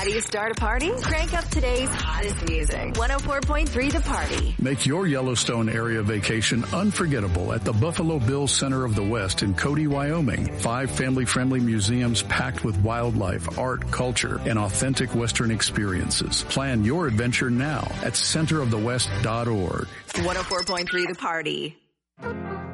How do you start a party? Crank up today's hottest music. 104.3 The Party. Make your Yellowstone area vacation unforgettable at the Buffalo Bills Center of the West in Cody, Wyoming. 5 family-friendly museums packed with wildlife, art, culture, and authentic Western experiences. Plan your adventure now at centerofthewest.org. 104.3 The Party.